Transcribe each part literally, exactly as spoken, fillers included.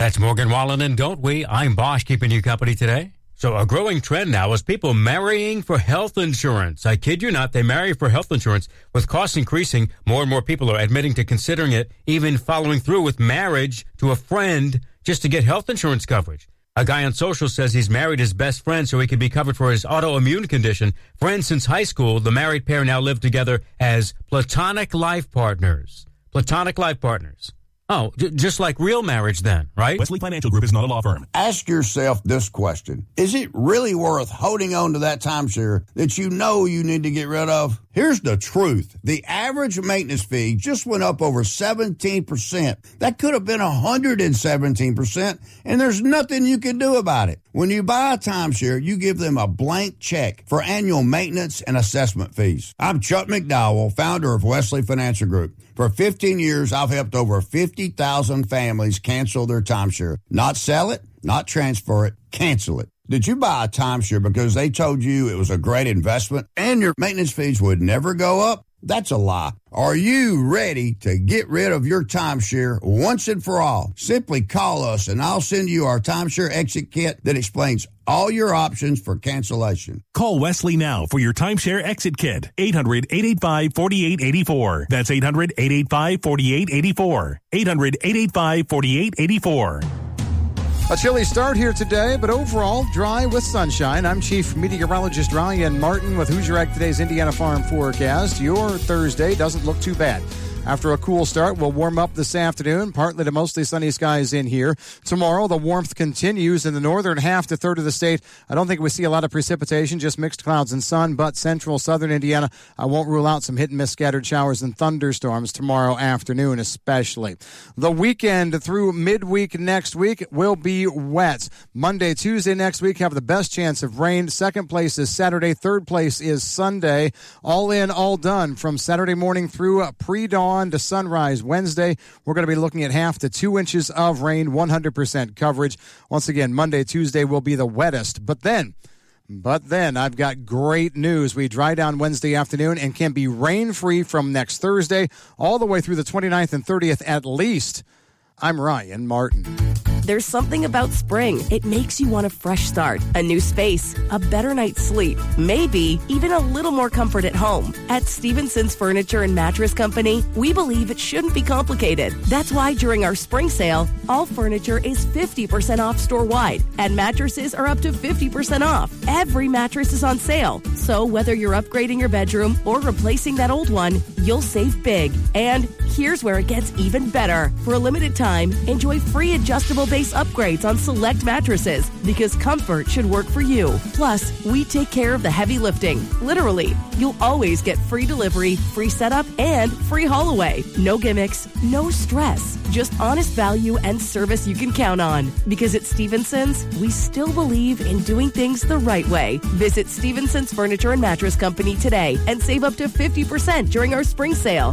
That's Morgan Wallen and Don't We? I'm Bosch, keeping you company today. So a growing trend now is people marrying for health insurance. I kid you not, they marry for health insurance. With costs increasing, more and more people are admitting to considering it, even following through with marriage to a friend just to get health insurance coverage. A guy on social says he's married his best friend so he can be covered for his autoimmune condition. Friends since high school, the married pair now live together as platonic life partners. Platonic life partners. Oh, j- just like real marriage then, right? Wesley Financial Group is not a law firm. Ask yourself this question. Is it really worth holding on to that timeshare that you know you need to get rid of? Here's the truth. The average maintenance fee just went up over seventeen percent. That could have been one hundred seventeen percent, and there's nothing you can do about it. When you buy a timeshare, you give them a blank check for annual maintenance and assessment fees. I'm Chuck McDowell, founder of Wesley Financial Group. For fifteen years, I've helped over fifty thousand families cancel their timeshare. Not sell it, not transfer it, cancel it. Did you buy a timeshare because they told you it was a great investment and your maintenance fees would never go up? That's a lie. Are you ready to get rid of your timeshare once and for all? Simply call us and I'll send you our timeshare exit kit that explains all your options for cancellation. Call Wesley now for your timeshare exit kit. eight hundred, eight eight five, four eight eight four. That's eight hundred, eight eight five, four eight eight four. eight hundred, eight eight five, four eight eight four. A chilly start here today, but overall dry with sunshine. I'm Chief Meteorologist Ryan Martin with Hoosier Ag Today's Indiana Farm Forecast. Your Thursday doesn't look too bad. After a cool start, we'll warm up this afternoon. Partly to mostly sunny skies in here. Tomorrow, the warmth continues in the northern half to third of the state. I don't think we see a lot of precipitation, just mixed clouds and sun, but central southern Indiana, I won't rule out some hit-and-miss scattered showers and thunderstorms tomorrow afternoon especially. The weekend through midweek next week will be wet. Monday, Tuesday next week have the best chance of rain. Second place is Saturday. Third place is Sunday. All in, all done from Saturday morning through pre-dawn to sunrise Wednesday. We're going to be looking at half to two inches of rain, one hundred percent coverage. Once again, Monday, Tuesday will be the wettest. But then, but then I've got great news. We dry down Wednesday afternoon and can be rain-free from next Thursday all the way through the twenty-ninth and thirtieth at least. I'm Ryan Martin. There's something about spring. It makes you want a fresh start, a new space, a better night's sleep, maybe even a little more comfort at home. At Stevenson's Furniture and Mattress Company, we believe it shouldn't be complicated. That's why during our spring sale, all furniture is fifty percent off store-wide, and mattresses are up to fifty percent off. Every mattress is on sale, so whether you're upgrading your bedroom or replacing that old one, you'll save big. And here's where it gets even better. For a limited time, enjoy free adjustable base upgrades on select mattresses because comfort should work for you. Plus, we take care of the heavy lifting. Literally, you'll always get free delivery, free setup, and free haul away. No gimmicks, no stress. Just honest value and service you can count on. Because at Stevenson's, we still believe in doing things the right way. Visit Stevenson's Furniture and Mattress Company today and save up to fifty percent during our spring sale.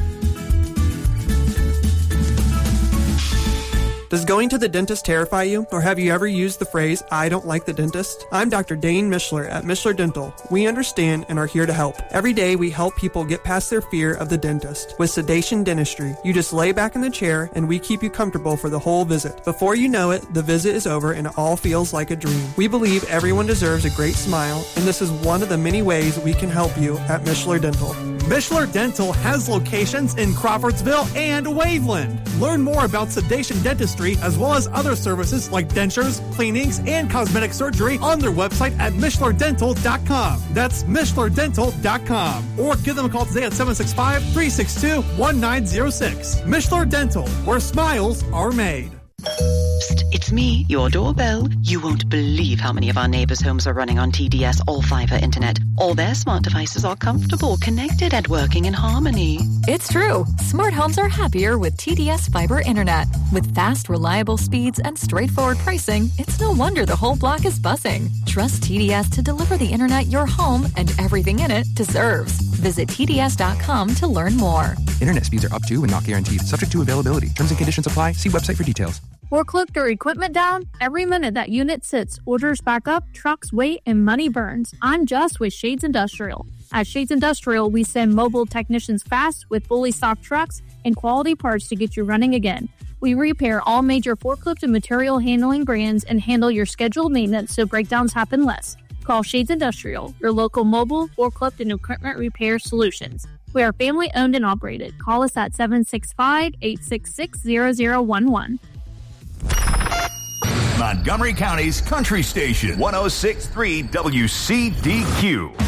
Does going to the dentist terrify you? Or have you ever used the phrase, I don't like the dentist? I'm Doctor Dane Mishler at Mishler Dental. We understand and are here to help. Every day we help people get past their fear of the dentist. With sedation dentistry, you just lay back in the chair and we keep you comfortable for the whole visit. Before you know it, the visit is over and it all feels like a dream. We believe everyone deserves a great smile, and this is one of the many ways we can help you at Mishler Dental. Mishler Dental has locations in Crawfordsville and Waveland. Learn more about sedation dentistry as well as other services like dentures, cleanings, and cosmetic surgery on their website at Mishler Dental dot com. That's Mishler Dental dot com. Or give them a call today at seven six five, three six two, one nine zero six. Mishler Dental, where smiles are made. Psst, it's me, your doorbell. You won't believe how many of our neighbors' homes are running on T D S all-fiber internet. All their smart devices are comfortable, connected, and working in harmony. It's true. Smart homes are happier with T D S fiber internet. With fast, reliable speeds and straightforward pricing, it's no wonder the whole block is buzzing. Trust T D S to deliver the internet your home and everything in it deserves. Visit T D S dot com to learn more. Internet speeds are up to and not guaranteed. Subject to availability. Terms and conditions apply. See website for details. Forklift or equipment down? Every minute that unit sits, orders back up, trucks wait, and money burns. I'm Just with Shades Industrial. At Shades Industrial, we send mobile technicians fast with fully stocked trucks and quality parts to get you running again. We repair all major forklift and material handling brands and handle your scheduled maintenance so breakdowns happen less. Call Shades Industrial, your local mobile, forklift, and equipment repair solutions. We are family owned and operated. Call us at seven six five, eight six six, zero zero one one. Montgomery County's Country Station, one oh six point three W C D Q.